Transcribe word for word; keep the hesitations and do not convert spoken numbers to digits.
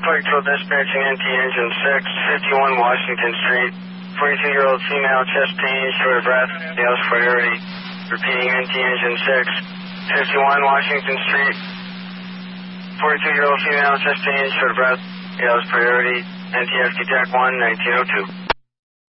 Clarksville dispatching N T engine six, fifty-one Washington Street. forty-two-year-old female, chest pain, short of breath, yells priority. Repeating N T engine six, fifty-one Washington Street. forty-two-year-old female, chest pain, short of breath, yells priority. N T S T T A C one, nineteen oh two.